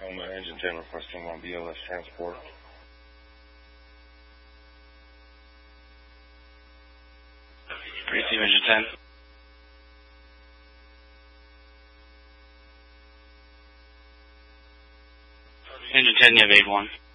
Engine 10 requesting on BLS transport. Receive Engine 10. Engine 10, you have 8-1.